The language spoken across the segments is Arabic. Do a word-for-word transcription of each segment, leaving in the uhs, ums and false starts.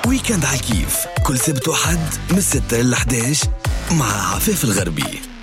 ويكند على الكيف كل سبت وحد من الستة للأحد عشر مع عفاف الغربي.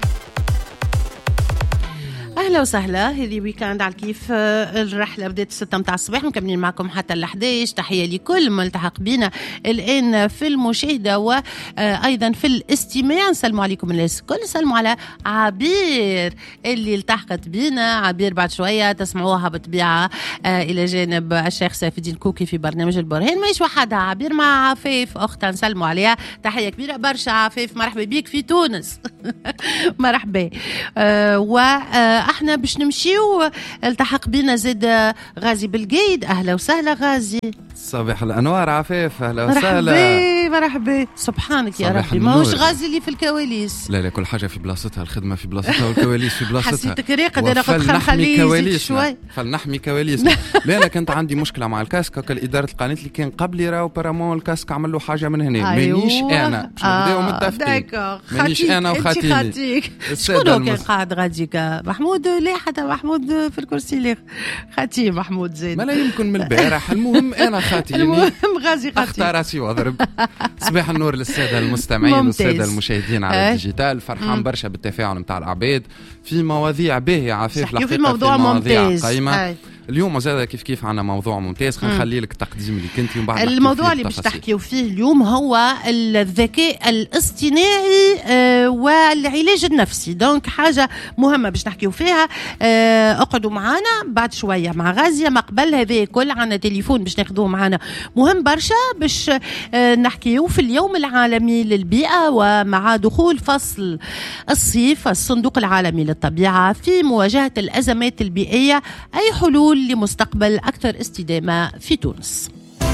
أهلا وسهلا، هذه ويكند على الكيف. الرحلة بدأت الستة متاع الصباح، مكملين معكم حتى الأحد عشر. تحية لكل ملتحق بنا الآن في المشاهدة وأيضا في الاستماع. نسلموا عليكم الناس كل، سلموا على عبير اللي التحقت بنا. عبير بعد شوية تسمعوها بطبيعة إلى جانب الشيخ سيف الدين كوكي في برنامج البرهان. ماهيش وحدها عبير، مع عفاف أختها، نسلموا عليها تحية كبيرة برشا. عفاف مرحبا بيك في تونس. مرحبا. أه و احنا باش نمشيو، التحق بينا زاد غازي بالقيد. اهلا وسهلا غازي. صباح الانوار عفاف، اهلا وسهلا. مرحبا مرحبا. سبحانك يا ربي، ماهوش غازي اللي في الكواليس. لا لا، كل حاجه في بلاصتها، الخدمه في بلاصتها والكواليس في بلاصتها. حسيتك راقد، انا قد خليك شوي فلنحمي كواليسنا. لا انا كنت عندي مشكله مع الكاسك، كل اداره القناه اللي كان قبلي راهو بارامون الكاسك عمل له حاجه من هنا. أيوة. مانيش انا باش نبداو متفقين. مانيش انا وخاتيني. شكون كان قاعد غاديك؟ محمود؟ لا حتى محمود في الكرسي لي خاتي محمود زين. ما لا يمكن من البارح. المهم انا خاتيني. المهم غازي خاتي. اختار راسي واضرب. صباح النور للساده المستمعين والساده المشاهدين على أه. الديجيتال. فرحان برشا بالتفاعل نتاع العباد في مواضيع باهيه عفيف. لحقيقه في موضوع ممتاز قيمه. اليوم زاد كيف كيف عنا موضوع ممتاز. خلينا نخلي لك التقديم اللي كنتي ومن بعد الموضوع اللي باش تحكيو فيه اليوم هو الذكاء الاصطناعي آه والعلاج النفسي. دونك حاجه مهمه باش نحكيو فيها. آه اقعدوا معنا بعد شويه مع غازيه. ما قبل هذا كل عنا تليفون باش ناخذوه معنا مهم برشا باش آه نحكيو في اليوم العالمي للبيئه، ومع دخول فصل الصيف الصندوق العالمي للطبيعه في مواجهه الازمات البيئيه، اي حلول لمستقبل أكثر استدامة في تونس.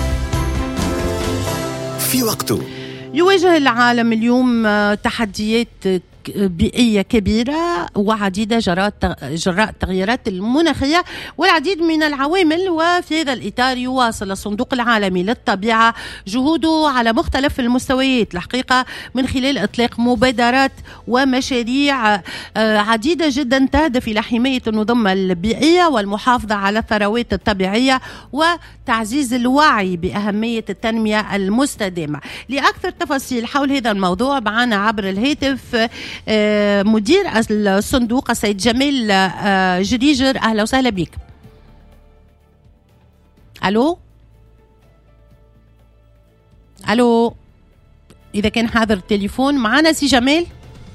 في وقته يواجه العالم اليوم تحديات بيئية كبيرة وعديدة جراء التغييرات المناخية والعديد من العوامل. وفي هذا الإطار يواصل الصندوق العالمي للطبيعة جهوده على مختلف المستويات الحقيقة من خلال إطلاق مبادرات ومشاريع عديدة جدا تهدف إلى حماية النظم البيئية والمحافظة على الثروات الطبيعية وتعزيز الوعي بأهمية التنمية المستدامة. لأكثر تفاصيل حول هذا الموضوع معنا عبر الهاتف مدير الصندوق السيد جمال جريجر. أهلا وسهلا بك. ألو ألو، إذا كان حاضر التليفون معنا سي جمال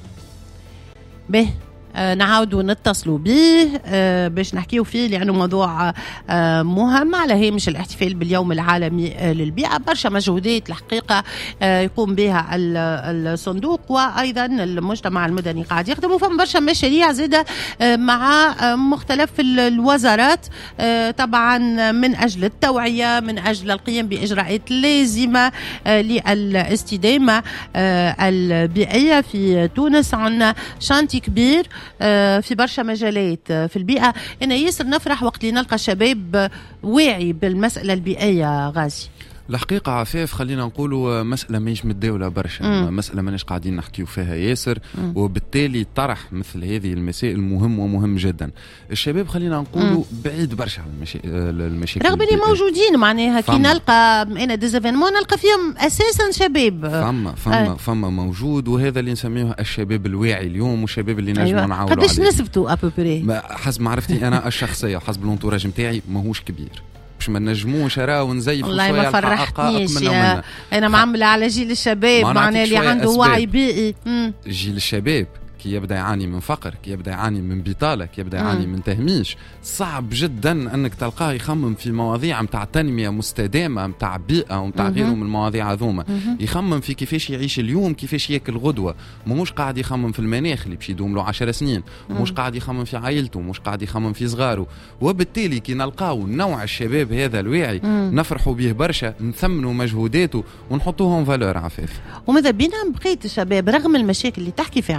به آه نعاودوا نتصلوا به آه باش نحكيو فيه، لأنه موضوع آه مهم على هامش الاحتفال باليوم العالمي آه للبيئة. برشا مجهودات الحقيقة آه يقوم بها الصندوق وأيضا المجتمع المدني قاعد يخدموا. فما برشا مشاريع زادة آه مع آه مختلف الوزارات آه طبعا من أجل التوعية، من أجل القيام بإجراءات لازمة آه للاستدامة آه البيئية في تونس. عندنا شانتي كبير في برشا مجالات في البيئة. أنا ياسر نفرح وقت اللي نلقى شباب واعي بالمسألة البيئية. غازي الحقيقة عفاف خلينا نقولوا مسألة ماهيش متداولة برشا، مم. مسألة ماناش قاعدين نحكيو فيها ياسر، مم. وبالتالي طرح مثل هذه المسائل مهم ومهم جدا. الشباب خلينا نقولوا بعيد برشا على المشا... المشاكل رغم اللي موجودين معناها كي نلقى أنا ديزيفينمون نلقى فيهم أساسا شباب. فما فما آه. فما موجود، وهذا اللي نسميه الشباب الواعي اليوم والشباب اللي نجم أيوة. نعاولوا عليه. قداش نسبته أبوبري؟ حسب معرفتي أنا الشخصية وحسب الانتوراج متاعي ماهوش كبير، باش ما نجموش راه ونزيفوا والله ما فرحتنيش يا انا معامله على جيل الشباب معناه اللي عنده وعي بيئي. جيل الشباب كي يبدا يعاني من فقر، كي يبدا يعاني من بطاله، كي يبدا يعاني من تهميش، صعب جدا انك تلقاه يخمم في مواضيع متاع تنميه مستدامه متاع بيئه ومتاع غيره من المواضيع هذوما. يخمم في كيفاش يعيش اليوم، كيفاش ياكل غدوه، مش قاعد يخمم في المناخ اللي باش يدوم له عشر سنين، مش قاعد يخمم في عائلته، مش قاعد يخمم في صغاره. وبالتالي كي نلقاو نوع الشباب هذا الواعي نفرحوا به برشا، نثمنوا مجهوداته ونحطوهم فالور عفاف. وماذا بينا بقيه الشباب رغم المشاكل اللي تحكي فيها هذه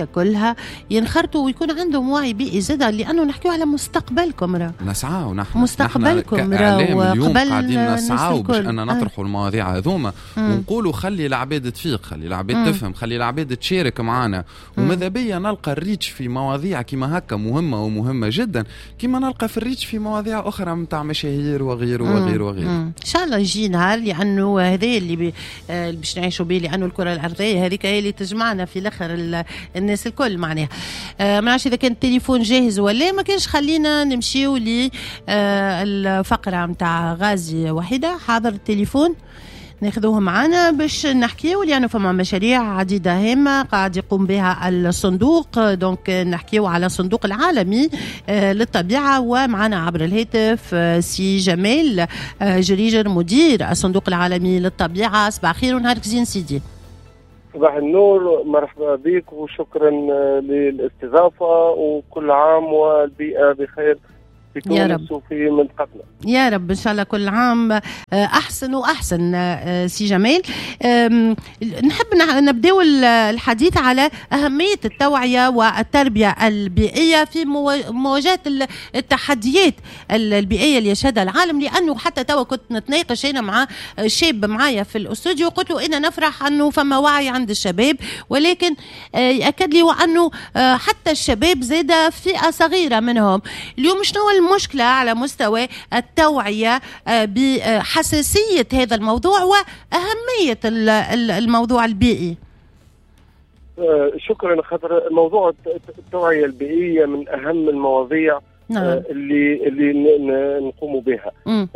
الجمهورية كلها ينخرطوا ويكون عندهم وعي بيئي زاد، لأنه نحكيو على مستقبلكم. را نسعى ونحن مستقبلكم را اليوم قاعدين قبل نسعى باش أن آه. نطرحوا المواضيع هذوما ونقولوا خلي العباد تفيق، خلي العباد تفهم، خلي العباد تشارك معنا. وماذا بيا نلقى الريتش في مواضيع كما هكا مهمة ومهمة جدا، كما نلقى في الريتش في مواضيع أخرى متاع مشاهير وغيره وغيره وغيره. إن شاء الله يجي نهار، لأنه هذا اللي بي آه باش نعيشوا به، لأنه الكرة الأرضية هذيك هي اللي تجمعنا في الآخر الناس الكل معناها. آه ما نعرفش إذا كان التليفون جاهز ولا ما كانش، خلينا نمشيو للفقرة متاع غازي وحيدة. حاضر التليفون ناخذوه معنا باش نحكيو، لأنه فما مشاريع عديدة هامة قاعد يقوم بها الصندوق. دونك نحكيو على الصندوق العالمي للطبيعة، ومعنا عبر الهاتف سي جمال جريجر مدير الصندوق العالمي للطبيعة. صباح خير ونهارك زين سيدي. صباح النور، مرحبا بك وشكرا للاستضافة، وكل عام والبيئة بخير في تونس وفي منطقتنا. يا رب إن شاء الله كل عام أحسن وأحسن. سي جمال، نحب نبدأ الحديث على أهمية التوعية والتربية البيئية في مواجهة التحديات البيئية اللي يشهدها العالم، لأنه حتى توا كنت نتناقش أنا مع شاب معايا في الاستوديو، قلت له إن نفرح أنه فما وعي عند الشباب، ولكن يأكد لي وأنه حتى الشباب زاد فئة صغيرة منهم. اليوم شنو المشكلة على مستوى التوعية بحساسية هذا الموضوع وأهمية الموضوع البيئي؟ شكرا. خاطر موضوع التوعية البيئية من أهم المواضيع نعم. اللي اللي نقوم بها.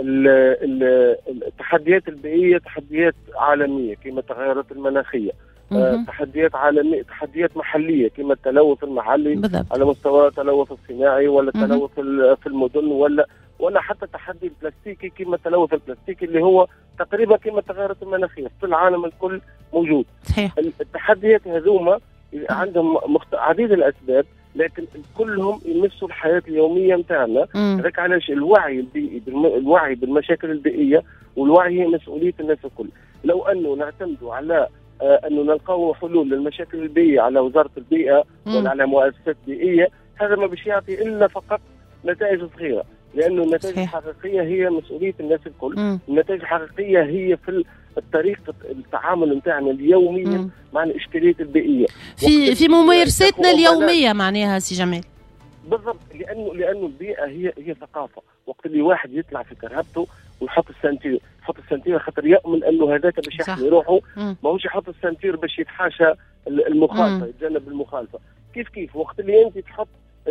التحديات البيئية تحديات عالمية كما التغيرات المناخية، أه تحديات عالمية، تحديات محلية كما التلوث المحلي بالضبط. على مستوى التلوث الصناعي ولا التلوث في المدن، ولا ولا حتى التحدي البلاستيكي كما التلوث البلاستيكي اللي هو تقريبا كما التغيرات المناخية في العالم الكل موجود. صحيح. التحديات هذوما عندهم مخت... عديد الأسباب، لكن كلهم يمسوا الحياة اليومية متاعنا. هذاك علاش الوعي البيئي بالم... الوعي بالمشاكل البيئية والوعي هي مسؤولية الناس الكل. لو أنه نعتمدوا على آه أنه نلقاو حلول للمشاكل البيئية على وزارة البيئة ولا على مؤسسات بيئية، هذا ما بيش يعطي إلا فقط نتائج صغيرة، لأنه النتائج الحقيقية هي مسؤولية الناس الكل. مم. النتائج الحقيقية هي في الطريقة التعامل متاعنا اليوميا مع الإشكاليات البيئية في في ممارساتنا اليومية معناها سي جمال. بالضبط، لأنه لأنه البيئة هي هي ثقافة. وقت اللي واحد يطلع في كرهبته ويحط السنتير، يحط السنتير خاطر يؤمن انه هذاك باش يحمي روحه، ماهوش يحط السنتير باش يتحاشى المخالفه، يتجنب المخالفه. كيف كيف وقت اللي انت تحط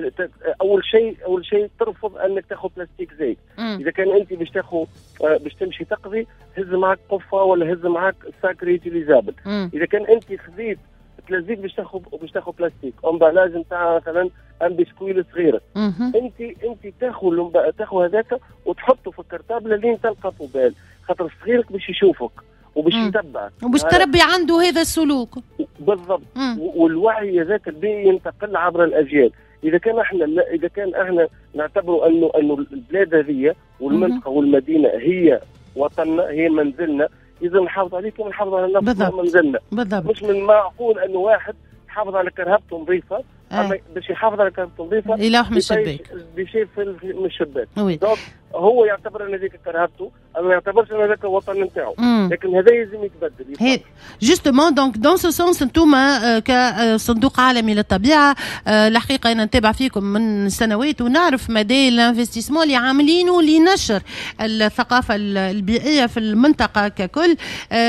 اول شيء اول شيء ترفض انك تاخذ بلاستيك زيت. مم. اذا كان انت باش تاخذ باش تمشي تقضي، هز معك قفه ولا هز معك ساك ريتيليزابل. اذا كان انت خذيت تلزيك باش تاخذ باش تاخذ بلاستيك امبالاج نتاع مثلا ام بسكويل صغيره، انت انت تاخذ تاخذ هذاك وتحطه في الكرتابله لين تلقى فوبال، خاطر صغيرك باش يشوفك وباش يتبعك وباش تربي عنده هذا السلوك. بالضبط. والوعي هذاك البيئي ينتقل عبر الاجيال. اذا كان احنا اذا كان احنا نعتبروا انه انه البلاد هذه والمنطقه والمدينه هي وطننا، هي منزلنا، اذا نحافظ عليه كما نحافظ على نفسنا ومنزلنا. مش من معقول انه واحد يحافظ على كرهبته نظيفه، اما باش يحافظ على كرهبته نظيفه يلوح من الشباك، بشيء من الشباك. دونك هو يعتبر ان هذيك كرهبته، اما ما يعتبرش ان هذاك الوطن نتاعو. لكن هذا لازم يتبدل. جوستومون دونك دون سو سونس انتوما كصندوق عالمي للطبيعه، الحقيقه انا نتابع فيكم من سنوات ونعرف مدى الانفستيسمون اللي عاملينه لنشر الثقافه البيئيه في المنطقه ككل.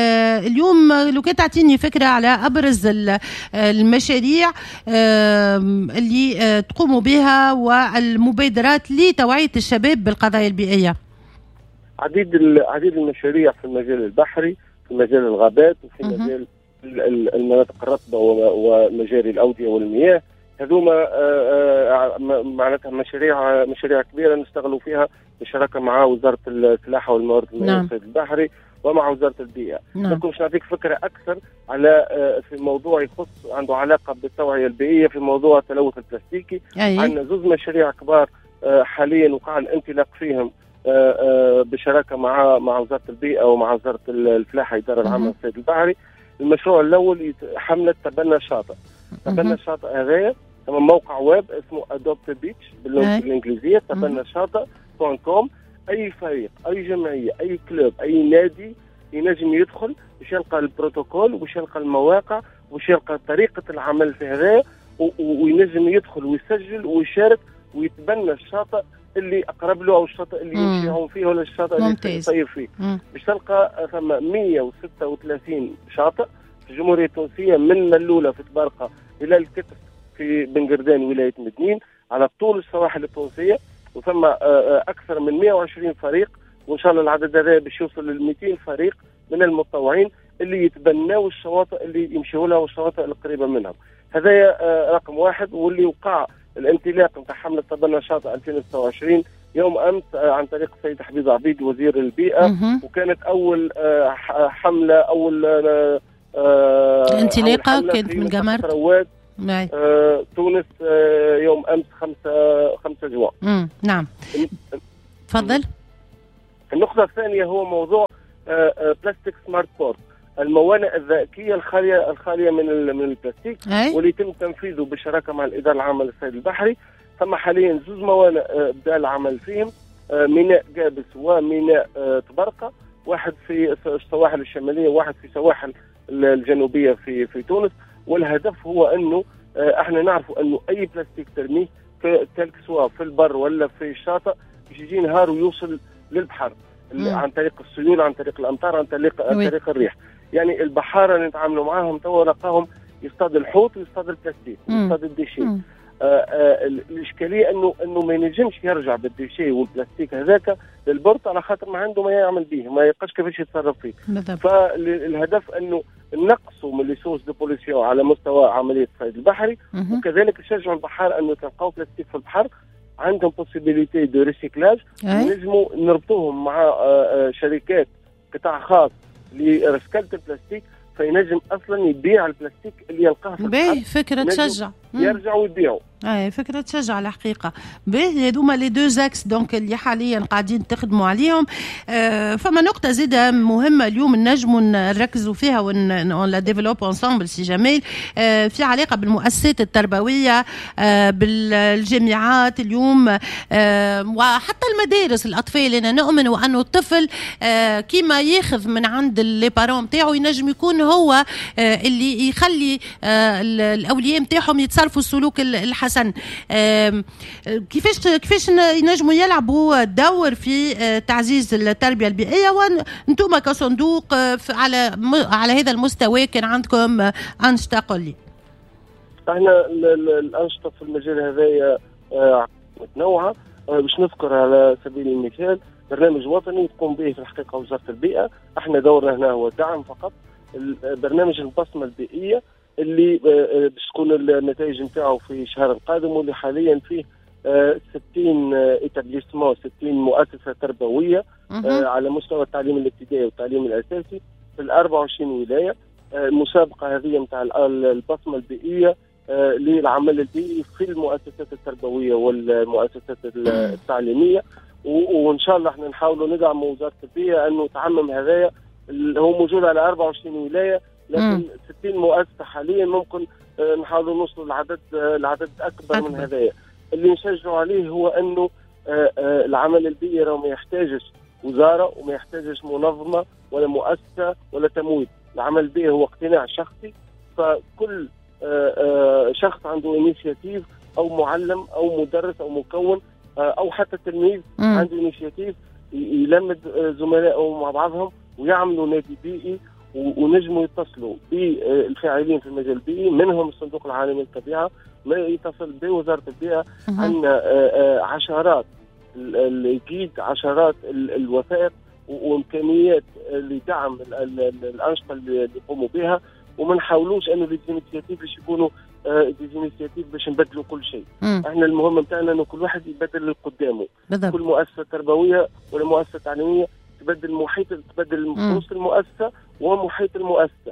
اليوم لو كنت تعطيني فكره على ابرز المشاريع اللي تقوموا بها والمبادرات لتوعيه الشباب بالقضايا البيئيه. عديد عديد المشاريع في المجال البحري، في مجال الغابات، وفي م- مجال المناطق الرطبه ومجاري الاوديه والمياه. هذوما معناتها مشاريع مشاريع كبيره نشتغلوا فيها بالشراكه مع وزاره الفلاحه والموارد المائيه والصيد البحري ومع وزاره البيئه. لكن باش نعطيك فكره اكثر على في موضوع يخص عنده علاقه بالتوعيه البيئيه في موضوع التلوث البلاستيكي. عندنا زوج مشاريع كبار حاليا وقع الانطلاق فيهم بشراكه مع مع وزاره البيئه ومع وزاره الفلاحه الاداره العامه للصيد البحري. المشروع الاول حمله تبنى الشاطئ. تبنى الشاطئ هذايا. ثم موقع ويب اسمه ادوبت بيتش باللغه الانجليزيه، تبنى الشاطئ دوت كوم. اي فريق، اي جمعيه، اي كلوب، اي نادي ينجم يدخل باش يلقى البروتوكول وباش يلقى المواقع وباش يلقى طريقه العمل في هذا، وينجم يدخل ويسجل ويشارك ويتبنى الشاطئ اللي اقرب له او الشاطئ اللي يمشي يعوم فيه ولا الشاطئ اللي يصيف فيه. باش تلقى ثم مئة وستة وثلاثين شاطئ في الجمهوريه التونسيه، من ملوله في تبارقه الى الكتف في بن قردان ولايه مدنين على طول السواحل التونسيه، وثم اكثر من مئة وعشرين فريق، وان شاء الله العدد هذا باش يوصل ل مئتين فريق من المتطوعين اللي يتبناوا الشواطئ اللي يمشوا لها والشواطئ القريبه منهم. هذا رقم واحد. واللي وقع الانطلاق نتاع حمله تبنى شاطئ ألفين وستة وعشرين يوم امس عن طريق السيد حبيب عبيد وزير البيئه، وكانت اول حمله اول انطلاقه كانت من جمرت رواد آه، تونس آه، يوم امس خمسة خمسة جوان. نعم تفضل. النقطه الثانيه هو موضوع آه، آه، بلاستيك سمارت بورت، الموانئ الذكيه الخاليه الخاليه من من البلاستيك، واللي يتم تنفيذه بالشراكه مع الاداره العامه للصيد البحري. ثم حاليا زوج موانئ آه، بدا العمل فيهم، آه، ميناء قابس وميناء آه، تبرقه، واحد في السواحل الشماليه وواحد في السواحل الجنوبيه في في تونس. والهدف هو انه احنا نعرفوا انه اي بلاستيك ترميه كالك سواء في البر ولا في الشاطئ باش يجي نهار ويوصل للبحر عن طريق السيول، عن طريق الامطار، عن طريق عن طريق الريح. يعني البحاره اللي نتعاملوا معاهم توا لقاهم يصطاد الحوت ويصطاد البلاستيك ويصطاد الديشي. آه آه الاشكاليه انه انه ما ينجمش يرجع بالديشي والبلاستيك هذاك للبورت على خاطر ما عنده ما يعمل به، ما يلقاش كيفاش يتصرف فيه. فالهدف انه نقصوا من ليسونس دو بوليسيون على مستوى عمليه الصيد البحري، وكذلك نشجعوا البحار انه تلقاو بلاستيك في البحر عندهم بوسيبيليتي دو ريسيكلاج، نجموا نربطوهم مع آه آه شركات قطاع خاص لرسكلة البلاستيك، فينجم اصلا يبيع البلاستيك اللي يلقاه في البحر. فكره تشجع يرجع ويبيعوا. اي فكره تشجع الحقيقه. باهي هذوما لي دو زاكس دونك اللي حاليا قاعدين تخدموا عليهم. آه فما نقطه زيده مهمه اليوم نجموا نركزوا فيها ون لا ديفلوب انصامبل سي جميل، آه في علاقه بالمؤسسات التربويه، آه بالجامعات اليوم، آه وحتى المدارس. الاطفال انا نؤمن وانه الطفل آه كيما ياخذ من عند لي بارون نتاعو ينجم يكون هو آه اللي يخلي آه الاولياء نتاعهم يتصرفوا السلوك الحسن. كيفاش كيفاش ينجموا يلعبوا دور في تعزيز التربيه البيئيه، وانتم كصندوق على على هذا المستوى كان عندكم انشطه؟ قل لي. احنا الانشطه في المجال هذايا متنوعه. باش نذكر على سبيل المثال برنامج وطني تقوم به في الحقيقه وزاره البيئه. احنا دورنا هنا هو دعم فقط برنامج البصمه البيئيه اللي باش تكون النتائج نتاعو في الشهر القادم، واللي حاليا فيه ستين اتابليسمون ستين مؤسسه تربويه على مستوى التعليم الابتدائي والتعليم الاساسي في ال أربعة وعشرين ولايه. المسابقه هذه نتاع البصمه البيئيه للعمل البيئي في المؤسسات التربويه والمؤسسات التعليميه، وان شاء الله احنا نحاولوا ندعم وزاره البيئه انه تعمم هذايا. هو موجود على أربعة وعشرين ولايه، لكن ستين مؤسسه حاليا ممكن نحاولوا نوصلوا لعدد لعدد اكبر من هذايا. اللي نشجعوا عليه هو انه العمل البيئي راه ما يحتاجش وزاره وما يحتاجش منظمه ولا مؤسسه ولا تمويل. العمل البيئي هو اقتناع شخصي، فكل شخص عنده انيشياتيف او معلم او مدرس او مكون او حتى تلميذ عنده انيشياتيف يلمد زملائه مع بعضهم ويعملوا نادي بيئي، ونجموا يتصلوا بالفاعلين في المجال البيئي، منهم الصندوق العالمي للطبيعه، ما يتصل بوزاره البيئه. عندنا عشرات الجيد عشرات الوثائق وامكانيات لدعم الانشطه اللي يقوموا بها، وما نحاولوش انه الانيشياتيف باش يكونوا ديزينيشياتيف باش نبدلوا كل شيء. احنا المهم نتاعنا انه كل واحد يبدل اللي قدامه. كل مؤسسه تربويه ولا مؤسسه تعليميه تبدل محيط تبدل وسط المؤسسه ومحيط المؤسسه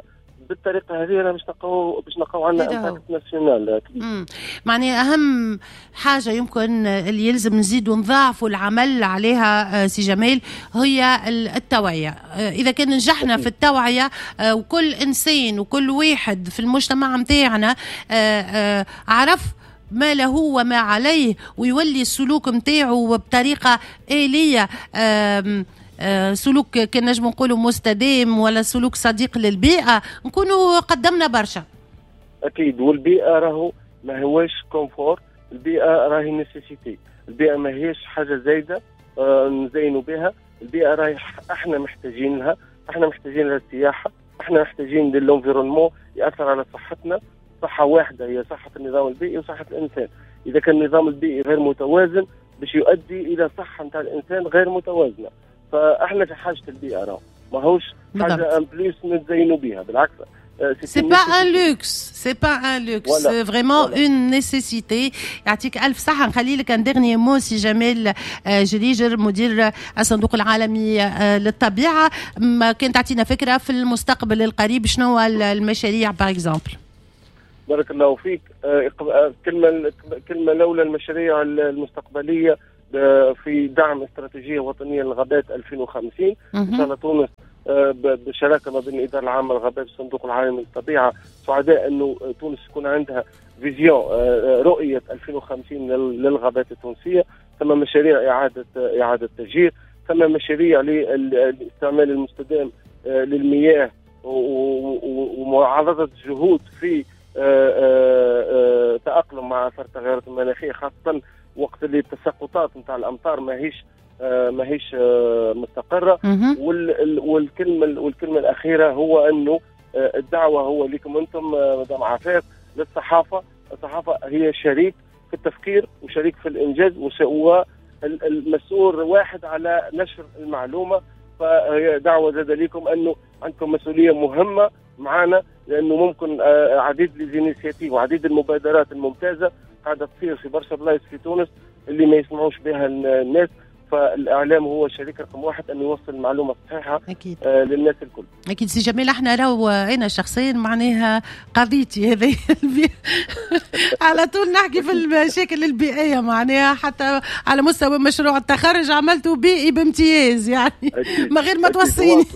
بالطريقه هذه انا باش نلقاو باش نلقاو عندنا امباكت ناسيونال. معناها اهم حاجه يمكن اللي يلزم نزيدوا نضاعفوا العمل عليها سي جمال هي التوعيه. اذا كان نجحنا في التوعيه وكل انسان وكل واحد في المجتمع متاعنا عرف ما له وما عليه ويولي السلوك متاعه بطريقه آلية، آه سلوك كان نجم نقولوا مستدام ولا سلوك صديق للبيئة، نكونوا قدمنا برشا. أكيد. والبيئة راهو ما هواش كونفور، البيئة راهي نيسيسيتي، البيئة ما هيش حاجة زايدة آه نزينوا بها، البيئة راهي احنا محتاجين لها، احنا محتاجين لها السياحة، احنا محتاجين للانفيرونمون يأثر على صحتنا. صحة واحدة هي صحة النظام البيئي وصحة الإنسان. إذا كان النظام البيئي غير متوازن باش يؤدي إلى صحة نتاع الإنسان غير متوازنة. فاحنا في حاجه البيئه راهو ماهوش حاجه ان بليس نتزينوا بها، بالعكس سي با ان لوكس، سي با ان لوكس، سي فريمون اون نيسيسيتي. يعطيك الف صحه. نخلي لك ان ديرني مو سي جمال جريجر مدير الصندوق العالمي للطبيعه، كان تعطينا فكره في المستقبل القريب شنو المشاريع باغ اكزومبل. بارك الله فيك. كلمه كلمه لولا المشاريع المستقبليه في دعم استراتيجية وطنية للغابات ألفين وخمسين إن شاء الله تونس بشراكة ما بين الإدارة العامة للغابات والصندوق العالمي للطبيعة سعداء أنه تونس يكون عندها فيزيون رؤية ألفين وخمسين للغابات التونسية. ثم مشاريع إعادة إعادة تشجير، ثم مشاريع للاستعمال المستدام للمياه ومعارضة جهود في تأقلم مع أثر التغيرات المناخية، خاصة وقت اللي التساقطات نتاع الامطار ماهيش آه ماهيش آه مستقره. والكلمه والكلمه الاخيره هو انه آه الدعوه هو لكم انتم آه مدام عفاف للصحافه. الصحافه هي شريك في التفكير وشريك في الانجاز والمسؤول واحد على نشر المعلومه. فهي دعوه زاد لكم انه عندكم مسؤوليه مهمه معنا، لانه ممكن آه عديد الانيشيتيف وعديد المبادرات الممتازه قاعدة تصير في برشا بلايص في تونس اللي ما يسمعوش بها الناس. فالإعلام هو الشريك رقم واحد أن يوصل المعلومة الصحيحة أكيد. آه للناس الكل. أكيد سي جميل. احنا راهو أنا شخصيا معناها قضيتي هذه على طول نحكي في المشاكل البيئية، معناها حتى على مستوى مشروع التخرج عملته بيئي بامتياز يعني ما غير ما توصيني.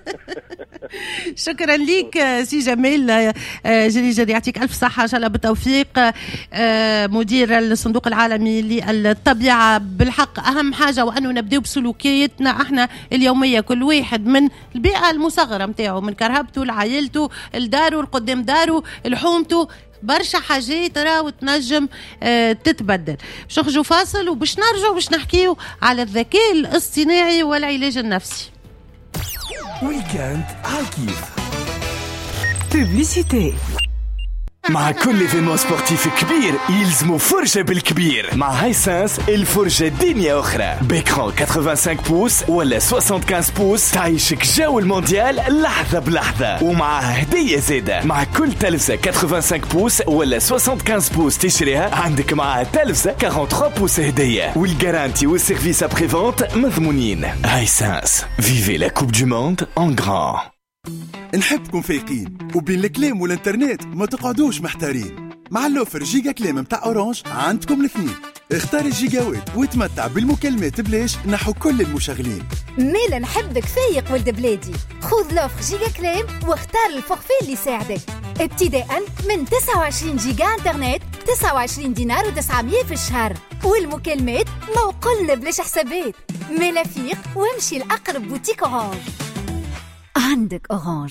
شكرا ليك سي جميل جريجر، يعطيك ألف صحة إن شاء الله بالتوفيق. مدير الصندوق العالمي للطبيعة. بالحق أهم حاجة وأنه نبدأ بسلوكياتنا احنا اليومية، كل واحد من البيئة المصغرة متاعه، من كرهبته لعائلته لداره لقدام داره لحومته، برشا حاجات راهو تنجم اه تتبدل. باش نخرجوا فاصل وباش نرجعوا باش نحكيوا على الذكاء الاصطناعي والعلاج النفسي. ويكاند عالكيف. بوبليسيتي. مع كل ايفينمون سبورتيف كبير يلزمو فرجة بالكبير. مع هايسنس الفرجة دنيا أخرى بإكران خمسة وثمانين بوس ولا خمسة وخمسين بوس تعيشك جو المونديال لحظة بلحظة، ومعها هدية زادة. مع كل تلفزة خمسة وخمسين بوس ولا خمسة وخمسين بوس تشريها عندك معها تلفزة ثلاثة وأربعين بوس هدية، والجارانتي والسيرفيس ابري فونت مضمونين. هايسنس فيفي لا كوب دو موند ان غران. نحبكم فايقين وبين الكلام والانترنت ما تقعدوش محتارين. مع اللوفر جيجا كلام متاع اورانج عندكم الاثنين. اختار الجيجاوات وتمتع بالمكالمات بلاش نحو كل المشغلين. ميلا نحبك فايق ولد بلادي، خذ لوفر جيجا كلام واختار الفورفي اللي يساعدك ابتداء من تسعة وعشرين جيجا انترنت تسعة وعشرين دينار وتسعمية في الشهر، والمكالمات موقلنا بلاش حسابات. ميلا فيق وامشي لأقرب بوتيك اورانج. عندك أورانج.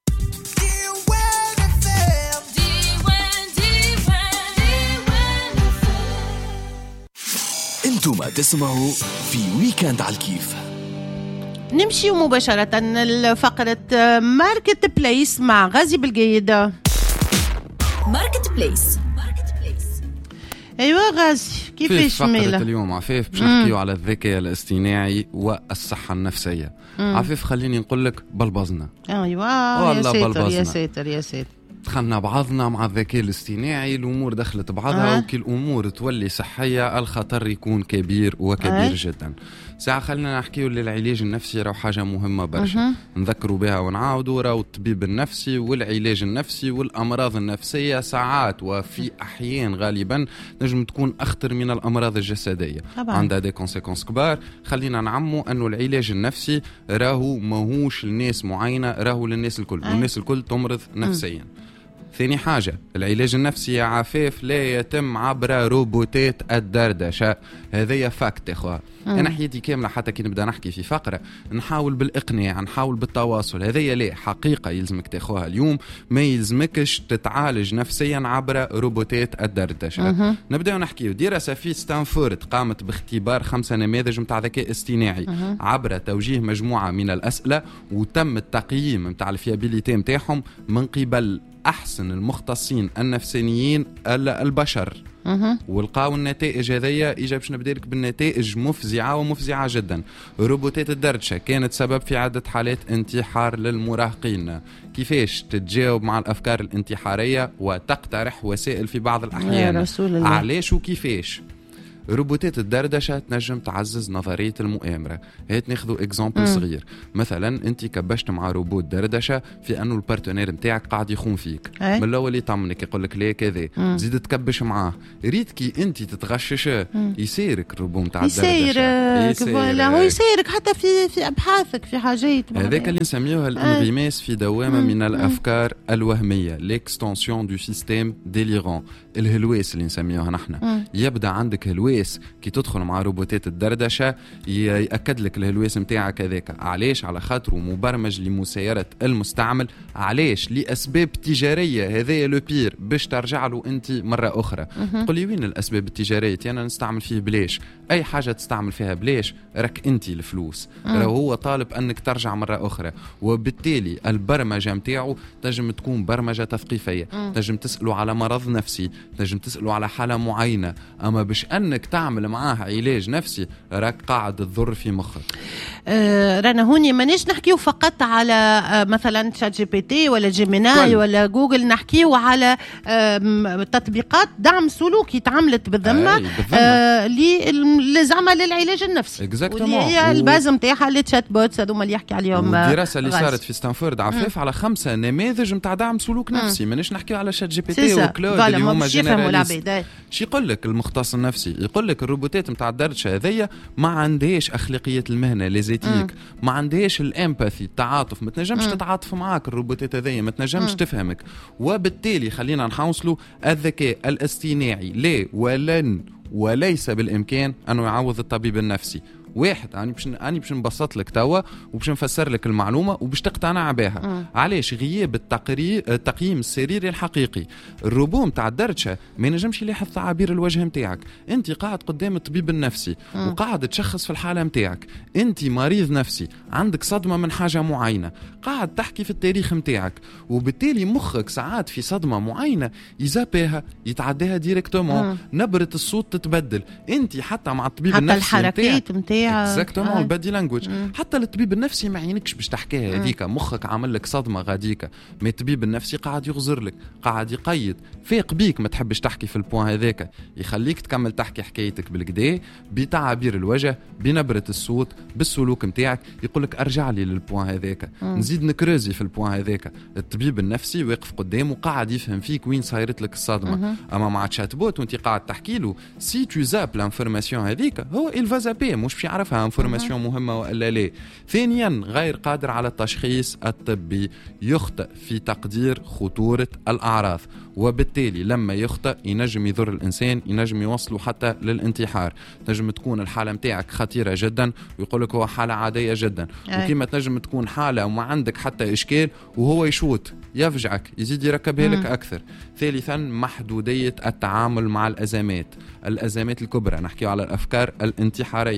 انتم تسمعوا في ويكاند على الكيف. نمشي مباشرة لفقرة ماركت بليس مع غازي بالجيد. ماركت بليس. ايوه غازي كيفاش ميلا اليوم عفيف باش نحكيو على الذكاء الاصطناعي والصحة النفسية. مم. عفيف خليني نقول لك بلبزنا. ايوه يا ساتر يا ساتر يا ساتر. دخلنا بعضنا مع الذكاء الاصطناعي، الأمور دخلت بعضها. أه. وكي الأمور تولي صحية الخطر يكون كبير وكبير أه. جدا. ساعة خلينا نحكيو للعلاج النفسي راهو حاجة مهمة برشا. أه. نذكروا بها ونعاودوا، راهو الطبيب النفسي والعلاج النفسي والأمراض النفسية ساعات وفي أحيان غالبا نجم تكون أخطر من الأمراض الجسدية، عندها دي كونسيكونس كبار. خلينا نعموا أنه العلاج النفسي راهو ماهوش للناس معينة، راهو للناس الكل. أه. والناس الكل تمرض نفسيا. أه. ثاني حاجة، العلاج النفسي يا عفاف لا يتم عبر روبوتات الدردشة. هذا فاكت يا أخوة. أنا حياتي كاملة حتى كي نبدأ نحكي في فقرة نحاول بالإقناع، نحاول بالتواصل. هذا لا حقيقة يلزمك تاخوها اليوم. ما يلزمكش تتعالج نفسيا عبر روبوتات الدردشة. نبدأ نحكي دراسة في ستانفورد قامت باختبار خمسة نماذج متاع ذكاء اصطناعي عبر توجيه مجموعة من الأسئلة، وتم التقييم متاع الفيابيليتي متاعهم من قبل أحسن المختصين النفسانيين البشر. أه. ولقاو النتائج هذيا إجا باش نبدالك بالنتائج مفزعة ومفزعة جدا. روبوتات الدردشة كانت سبب في عدة حالات انتحار للمراهقين. كيفاش تتجاوب مع الأفكار الانتحارية وتقترح وسائل في بعض الأحيان. علاش وكيفاش؟ روبوتات الدردشة تنجم تعزز نظرية المؤامرة. هات ناخذوا اكزامبل صغير. مثلا انت كبشت مع روبوت دردشة في انه البارتنير نتاعك قاعد يخون فيك، أي؟ من الاول يطمنك يقول لك ليه كذا، زيد تكبش معاه. ريت كي انت تتغشش يسيرك الروبوت نتاع الدردشة، يسيرك لا هو يسيرك حتى في في ابحاثك في حاجات. هذاك اللي نسميوها الانغماس في دوامة من الافكار الوهمية، ليكستنسيون دو سيستيم ديليرون، الهلواس اللي نسميوها نحن. يبدا عندك هلواس كي تدخل مع روبوتات الدردشة يأكد لك الهلواس متاعك هذاك. علاش؟ على خاطره مبرمج لمسايرة المستعمل. علاش؟ لأسباب تجارية. هذا لو بير باش ترجع له أنت مرة أخرى. تقول لي وين الأسباب التجارية؟ أنا نستعمل فيه بلاش. أي حاجة تستعمل فيها بلاش راك أنت الفلوس. راهو هو طالب أنك ترجع مرة أخرى، وبالتالي البرمجة متاعه تنجم تكون برمجة تثقيفية. تنجم تسأله على مرض نفسي، تنجم تسأله على حالة معينة. أما باش أنك تعمل معاه علاج نفسي راك قاعد تضر في مخك. آه رانا هوني مانيش نحكيو فقط على آه مثلا شات جي بي تي ولا جيميناي ولا جوجل، نحكيو على آه تطبيقات دعم سلوكي تعملت بالذمة آه لزعما للعلاج النفسي. اكزاكتومون. هي الباز نتاعها اللي تشات بوتس هذوما اللي يحكي عليهم. الدراسة اللي صارت في ستانفورد عفاف على خمسة نماذج نتاع دعم سلوك نفسي. مانيش نحكيو على شات جي بي تي وكلود اللي هما جينيراليست. شي يقول لك المختص النفسي؟ يقول لك الروبوتات نتاع الدردشة هذيا ما عندهاش أخلاقية المهنة ليزيتيك، ما عندهاش الامباثي التعاطف. ما تنجمش تتعاطف معاك الروبوتات هذيا، ما تنجمش تفهمك. وبالتالي خلينا نحوصلوا الذكاء الاصطناعي لا ولن وليس بالإمكان أنه يعوض الطبيب النفسي. واحد أنا باش أنا باش نبسط لك توا وباش نفسر لك المعلومة وباش تقتنع بها. علاش؟ غياب التقرير التقييم السريري الحقيقي. الروبو نتاع الدردشة ما ينجمش يلاحظ تعابير الوجه نتاعك. أنت قاعد قدام الطبيب النفسي م. وقاعد تشخص في الحالة نتاعك. أنت مريض نفسي عندك صدمة من حاجة معينة، قاعد تحكي في التاريخ نتاعك، وبالتالي مخك ساعات في صدمة معينة يزابيها يتعداها ديريكتومون. نبرة الصوت تتبدل. أنت حتى مع الطبيب حتى النفسي الحركات نتاعك اكزاكتومون البادي لانجويج. حتى الطبيب النفسي ما يعينكش باش تحكيها هذيك، مخك عامل لك صدمه غاديكا. ما الطبيب النفسي قاعد يغزر لك، قاعد يقيد فيق بيك ما تحبش تحكي في البوان هذاك، يخليك تكمل تحكي حكايتك بالكدا بتعابير الوجه بنبره الصوت بالسلوك نتاعك. يقول لك ارجع لي للبوان هذاك، نزيد نكرزي في البوان هذاك. الطبيب النفسي واقف قدامه قاعد يفهم فيك وين صايرت لك الصدمه. اما مع تشات بوت وانت قاعد تحكي له سي تو زاب لانفورماسيون هذيك، هو الفازابي مش باش يعرفها انفورماسيون مهمة ولا لا. ثانيا غير قادر على التشخيص الطبي، يخطئ في تقدير خطورة الأعراض، وبالتالي لما يخطئ ينجم يضر الإنسان، ينجم يوصله حتى للانتحار. تنجم تكون الحالة متاعك خطيرة جدا ويقولك هو حالة عادية جدا، وكما تنجم تكون حالة وما عندك حتى إشكال وهو يشوت يفجعك يزيد يركبها لك أكثر. ثالثا محدودية التعامل مع الأزمات. الأزمات الكبرى نحكي على الأفكار الانتحارية.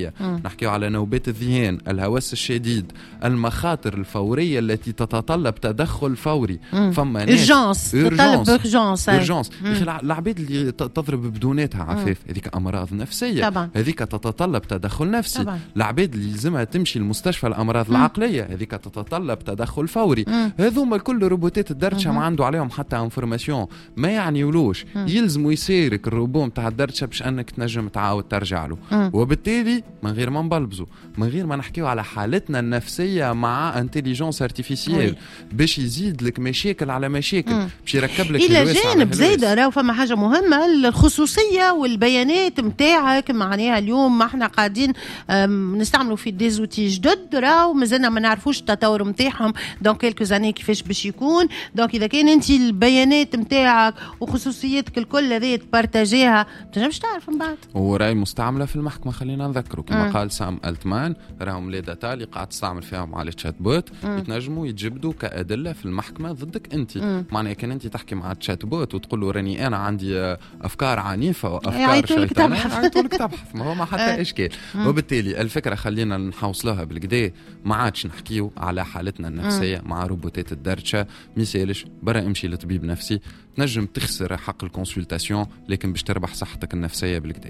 نحكيو على نوبات الذهان، الهوس الشديد، المخاطر الفورية التي تتطلب تدخل فوري. فما urgence تتطلب urgence urgence العباد اللي تضرب بدوناتها عفاف هذيك أمراض نفسية طبعا. هذيك تتطلب تدخل نفسي. العباد اللي لازمها تمشي المستشفى الأمراض مم. العقلية هذيك تتطلب تدخل فوري. هذوما الكل روبوتات الدردشة ما عنده عليهم حتى انفورماسيون، ما يعني يولوش يلزموا يسيرك الروبو متاع الدردشة باش أنك تنجم تعاود ترجع له. مم. وبالتالي من غير ما نبلبزوا، من غير ما نحكيو على حالتنا النفسية مع انتليجنس ارتيفيسيال باش يزيد لك مشاكل على مشاكل، باش يركب لك الى جانب زايده. راهو فما حاجه مهمه، الخصوصيه والبيانات نتاعك. معناها اليوم ما احنا قاعدين نستعملوا في ديزوتي جدد، راهو مازلنا ما نعرفوش التطور نتاعهم دونك كيلكو زاني كيفاش باش يكون. دونك اذا كان انت البيانات نتاعك وخصوصيتك الكل هذه تبارتاجيها تنجمش تعرف من بعد. وراي مستعمله في المحكمه، خلينا نذكروا كما قال سام التمان، راهم لي داتا اللي قاعد تستعمل فيها مع الشات بوت يتنجموا يتجبدوا كأدلة في المحكمة ضدك أنت. معناها كان أنت تحكي مع الشات بوت وتقول له راني أنا عندي أفكار عنيفة وأفكار شيطانية، يعيطولك تبحث، ما هو ما حتى إشكال. وبالتالي الفكرة خلينا نحوصلها بالكدا، ما عادش نحكيو على حالتنا النفسية مع روبوتات الدردشة. مثالش برا امشي لطبيب نفسي، تنجم تخسر حق الكونسلتاسيون لكن باش تربح صحتك النفسية بالكدا.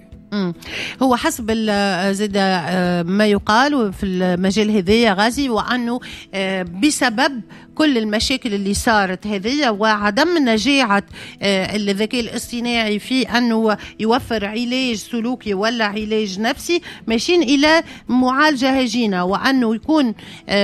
هو حسب زاد ما يقال في المجال هذايا غازي، وأنه بسبب كل المشاكل اللي صارت هذه وعدم نجاعة الذكاء الاصطناعي في أنه يوفر علاج سلوكي ولا علاج نفسي، ماشيين إلى معالجة هجينة، وأنه يكون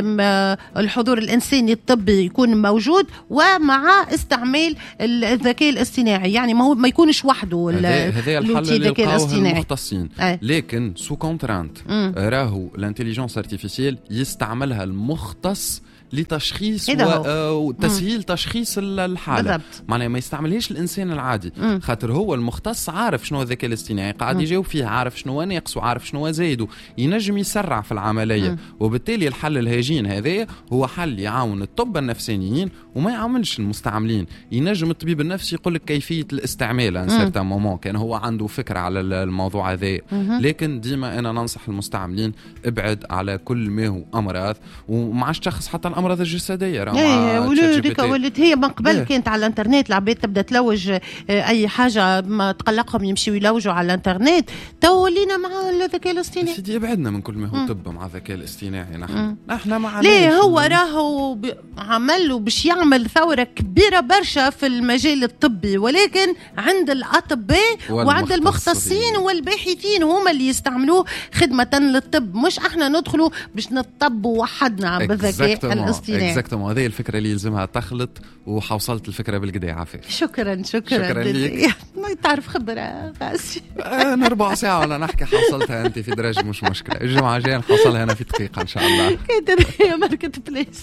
الحضور الإنساني الطبي يكون موجود ومع استعمال الذكاء الاصطناعي. يعني ما هو ما يكونش وحده هذا الحل اللي يلقاوه المختصين، لكن سو كونترانت راهو الانتليجنس ارتيفيسيال يستعملها المختص لتشخيص وتسهيل تشخيص الحالة. معناه ما يستعملهاش الإنسان العادي، مم. خاطر هو المختص عارف شنو الذكاء الاصطناعي قاعد يجاوب فيه، عارف شنو ناقص وعارف شنو زايد، ينجم يسرع في العملية. مم. وبالتالي الحل الهجين هذا هو حل يعاون الطب النفسانيين وما يعاونش المستعملين. ينجم الطبيب النفسي يقول لك كيفية الاستعمال ان سيرتان مومون كان هو عنده فكرة على الموضوع هذا، لكن ديما أنا ننصح المستعملين ابعد على كل ما هو أمراض ومع الشخص حتى الأمراض الجسدية. ايه ولدك ولد هي من قبل إيه. كانت على الانترنت العباد تبدا تلوج اي حاجه ما تقلقهم يمشيوا يلوجوا على الانترنت. تو ولينا مع الذكاء الاصطناعي سيدي ابعدنا من كل ما هو طب مع الذكاء الاصطناعي. نحن احنا مع ليه هو راهو عملوا باش يعمل ثوره كبيره برشا في المجال الطبي، ولكن عند الاطباء وعند المختصين والباحثين هما اللي يستعملوه خدمه للطب، مش احنا ندخلوا باش نطبوا وحدنا بالذكاء الاصطناعي. اكزاكتومون هذه الفكره اللي يلزمها تخلط، وحوصلت الفكره بالقدا عافية. شكرا شكرا, شكرا لك. ما تعرف خبره غاسي انا ربع ساعه ولا نحكي حوصلتها انت في درجه مش مشكله. الجمعه الجايه نحوصلها انا في دقيقه ان شاء الله. كده هي ماركت بليس.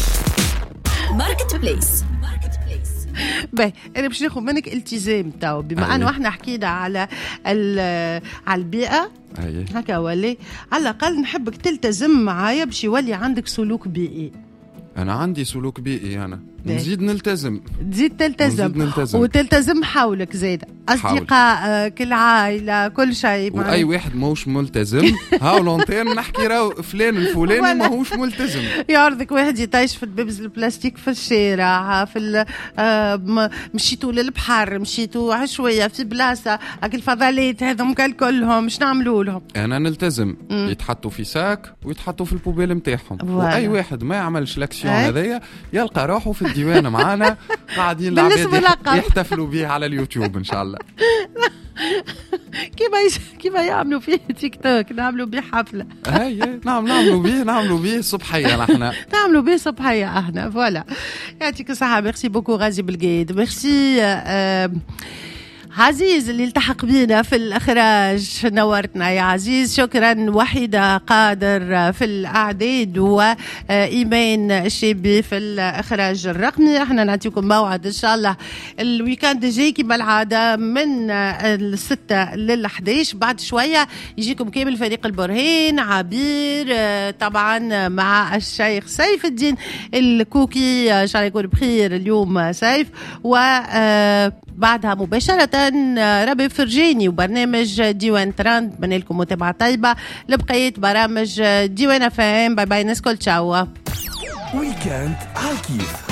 ماركت بليس باهي انا باش ناخذ منك التزام تو بما انه احنا حكينا على على البيئه هكا، ولي على الاقل نحبك تلتزم معايا باش يولي عندك سلوك بيئي. أنا عندي سلوك بيئي، أنا نزيد نلتزم تزيد تلتزم نلتزم. وتلتزم حولك زيادة أصدقائك العائلة كل شيء. وأي واحد موش ملتزم هاولونتين نحكي راو فلان الفلاني ما هوش ملتزم. يعرضك واحد يطيش في البيبز البلاستيك في الشارع، في مشيتوا للبحر، مشيتوا عشوية في بلاصة هاك الفضلات هذم كلهم مش نعملوا لهم. أنا نلتزم م. يتحطوا في ساك ويتحطوا في البوبيل متاعهم، وأي واحد ما يعملش لاكسيون هذايا يلقى روحه في الديوان معانا قاعدين العباد يحتفلوا به على اليوتيوب ان شاء الله. كيما يش... كيما يعملوا فيه تيك توك نعملوا به حفله. هاي نعم نعملوا به نعملوا به صبحيه نحن نعملوا به صبحيه احنا. فوالا يعطيك الصحه. ميرسي بوكو غازي بالقيد. ميرسي آه... عزيز اللي التحق بينا في الإخراج، نورتنا يا عزيز. شكرا. وحيدة قادر في الأعداد وإيمان الشيبي في الإخراج الرقمي. احنا نعطيكم موعد إن شاء الله الويكاند الجاي كما العادة من الستة للحداش. بعد شوية يجيكم كامل فريق البرهان، عبير طبعا مع الشيخ سيف الدين الكوكي. إن شاء الله يكون بخير اليوم سيف. وبعدها مباشرة شكرا ربي فرجيني. وبرنامج ديوان تراند بني لكم متابعة طيبة لبقية برامج ديوان اف ام. باي باي ناس كل تشاو. ويكاند عالكيف.